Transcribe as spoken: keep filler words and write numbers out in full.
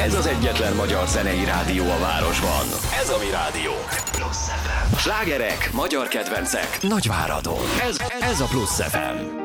Ez az egyetlen magyar zenei rádió a városban. Ez a mi rádiónk. Plusz ef em. Slágerek, magyar kedvencek, Nagyváradon. Ez, ez a Plusz ef em.